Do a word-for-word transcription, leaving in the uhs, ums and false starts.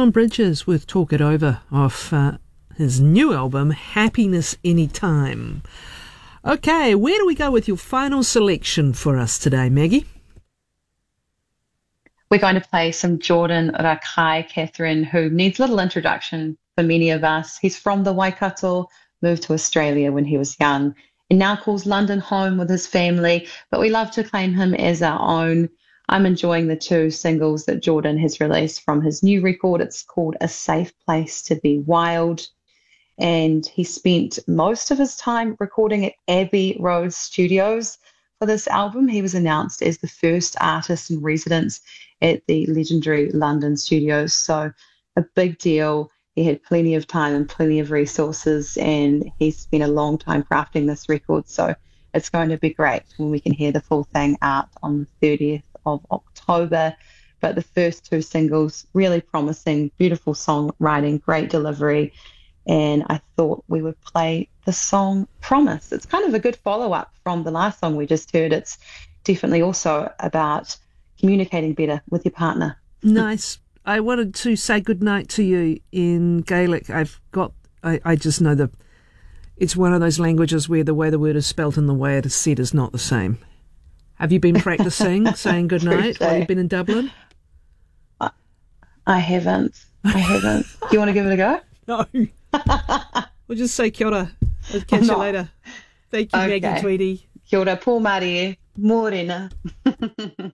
John Bridges with Talk It Over off uh, his new album, Happiness Anytime. Okay, where do we go with your final selection for us today, Maggie? We're going to play some Jordan Rakai, Catherine, who needs little introduction for many of us. He's from the Waikato, moved to Australia when he was young, and now calls London home with his family, but we love to claim him as our own. I'm enjoying the two singles that Jordan has released from his new record. It's called A Safe Place to Be Wild, and he spent most of his time recording at Abbey Road Studios. For this album, he was announced as the first artist in residence at the legendary London studios, so a big deal. He had plenty of time and plenty of resources, and he's spent a long time crafting this record, so it's going to be great when we can hear the full thing out on the thirtieth of October. But the first two singles, really promising, beautiful songwriting, great delivery, and I thought we would play the song Promise. It's kind of a good follow-up from the last song we just heard. It's definitely also about communicating better with your partner. Nice. I wanted to say goodnight to you in Gaelic. I've got, I, I just know the, it's one of those languages where the way the word is spelt and the way it is said is not the same. Have you been practicing saying goodnight while you've been in Dublin? I, I haven't. I haven't. Do you want to give it a go? No. We'll just say kia ora. I'll catch you later. Thank you, okay. Maggie Tweedy. Kia ora, Paul Marie, Morena.